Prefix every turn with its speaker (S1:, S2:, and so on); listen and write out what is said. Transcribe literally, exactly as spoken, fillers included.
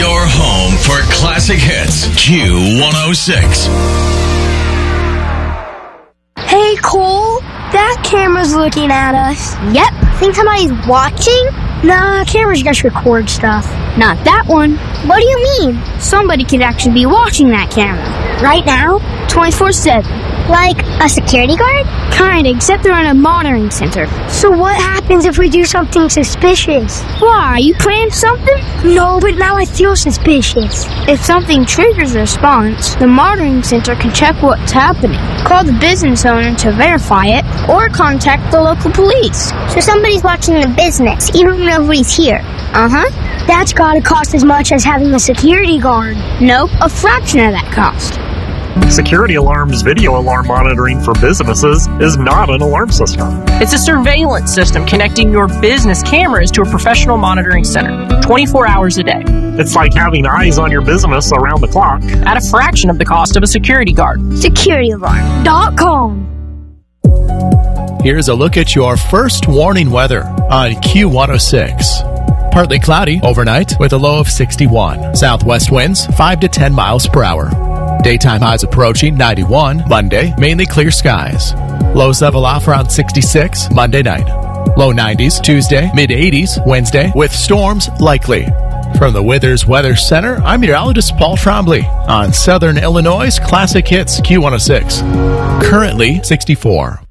S1: Your home for classic hits. Q one oh six.
S2: Hey, Cole. That camera's looking at us.
S3: Yep. Think somebody's watching?
S2: Nah, cameras just record stuff.
S3: Not that one.
S2: What do you mean?
S3: Somebody could actually be watching that camera.
S2: Right now?
S3: twenty-four seven.
S2: Like a security guard?
S3: Kinda, except they're in a monitoring center.
S2: So what happens if we do something suspicious?
S3: Why? You planned something?
S2: No, but now I feel suspicious.
S3: If something triggers a response, the monitoring center can check what's happening, call the business owner to verify it, or contact the local police.
S2: So somebody's watching the business, even if nobody's here.
S3: Uh-huh.
S2: That's gotta cost as much as having a security guard.
S3: Nope, a fraction of that cost.
S4: Security Alarm's video alarm monitoring for businesses is not an alarm system.
S5: It's a surveillance system connecting your business cameras to a professional monitoring center, twenty-four hours a day.
S4: It's like having eyes on your business around the clock.
S5: At a fraction of the cost of a security guard.
S2: security alarm dot com.
S6: Here's a look at your first warning weather on Q one oh six. Partly cloudy overnight with a low of sixty-one. Southwest winds five to ten miles per hour. Daytime highs approaching ninety-one. Monday, mainly clear skies. Lows level off around sixty-six Monday night. Low nineties Tuesday, mid eighties Wednesday with storms likely. From the Withers Weather Center, I'm meteorologist Paul Trombley on Southern Illinois' Classic Hits Q one oh six. Currently sixty-four.